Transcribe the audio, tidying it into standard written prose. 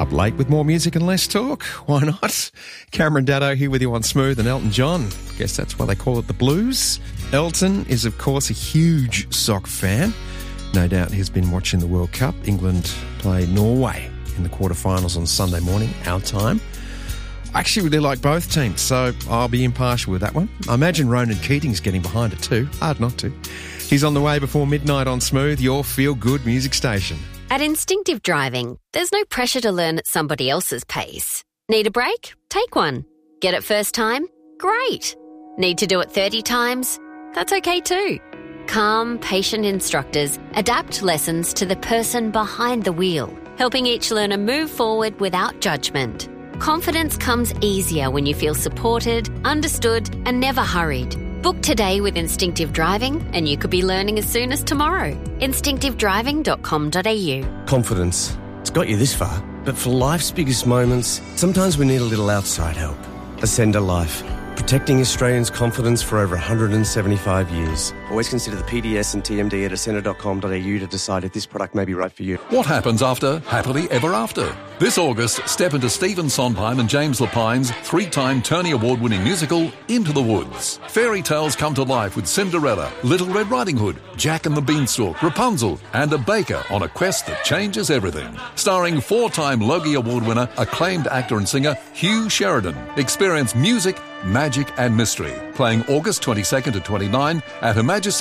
Up late with more music and less talk. Why not? Cameron Daddo here with you on Smooth and Elton John. Guess that's why they call it the blues. Elton is, of course, a huge soccer fan. No doubt he's been watching the World Cup. England play Norway in the quarterfinals on Sunday morning, our time. I actually really like both teams, so I'll be impartial with that one. I imagine Ronan Keating's getting behind it too. Hard not to. He's on the way before midnight on Smooth, your feel-good music station. At Instinctive Driving, there's no pressure to learn at somebody else's pace. Need a break? Take one. Get it first time? Great. Need to do it 30 times? That's okay too. Calm, patient instructors adapt lessons to the person behind the wheel, helping each learner move forward without judgment. Confidence comes easier when you feel supported, understood, and never hurried. Book today with Instinctive Driving and you could be learning as soon as tomorrow. Instinctivedriving.com.au. Confidence. It's got you this far. But for life's biggest moments, sometimes we need a little outside help. Ascender Life. Protecting Australians' confidence for over 175 years. Always consider the PDS and TMD at ascender.com.au to decide if this product may be right for you. What happens after Happily Ever After? This August, step into Stephen Sondheim and James Lapine's 3-time Tony Award-winning musical, Into the Woods. Fairy tales come to life with Cinderella, Little Red Riding Hood, Jack and the Beanstalk, Rapunzel, and a baker on a quest that changes everything. Starring 4-time Logie Award winner, acclaimed actor and singer Hugh Sheridan. Experience music, magic and mystery. Playing August 22nd to 29 at Her Majesty